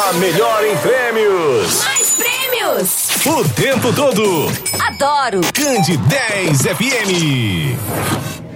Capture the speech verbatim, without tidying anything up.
A melhor em prêmios. Mais prêmios. O tempo todo. Adoro. Cande dez F M.